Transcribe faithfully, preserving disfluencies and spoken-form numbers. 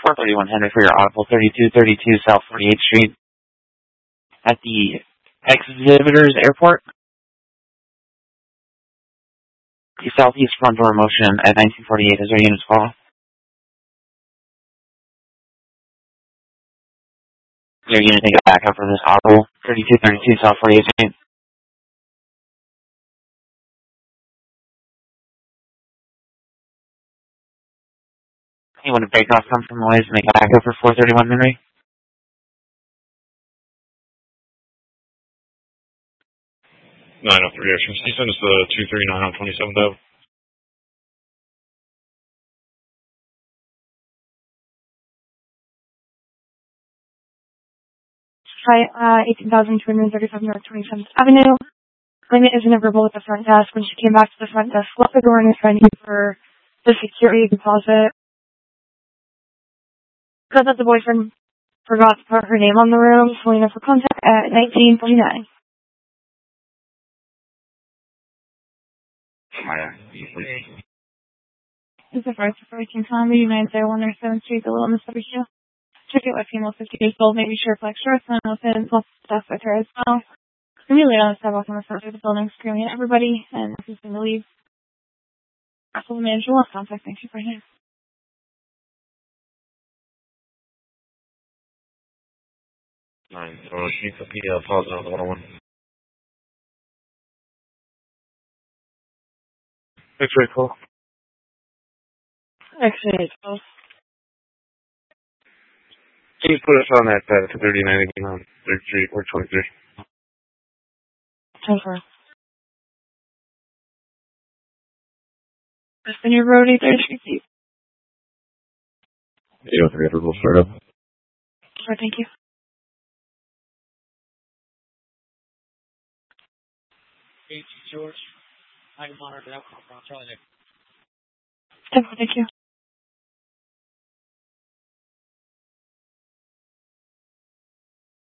four thirty-one Henry for your audible, thirty-two thirty-two South forty-eighth Street at the Exhibitors Airport. The southeast front door motion at nineteen forty-eight is our unit's call. Your unit take a backup for this audible, thirty-two thirty-two South forty-eighth Street. You want to break off come from noise and make a backup for four thirty-one Henry? nine oh three Ocean. Can you send us the two thirty-nine on twenty-seventh Ave? Hi, uh, eighteen thousand two hundred thirty-seven North twenty-seventh Avenue. Claimant is in a verbal at the front desk. When she came back to the front desk, left the door and is trying to for the security deposit. Said that the boyfriend forgot to put her name on the room, pulling up for contact at nineteen forty-nine. This is the first for eighteen Tommy, United States one oh seventh Street, the Little Miss W Q. Check it with female fifty years old, maybe sure flex shorts, and within plus stuff with her as well. Immediately on the sidewalk on the front of the building, screaming at everybody, and this is going to leave. So the manager will contact me right now. Nine. So can you put the uh, pause on the one oh one? X-ray call. X-ray call. Can you put us on that uh, two thirty-nine again on third Street or twenty-three? Over. That's been your roadie, third Street. eight oh three Edward will start up. Sure, thank you. George, I'm honored to have Charlie Nick. Thank you.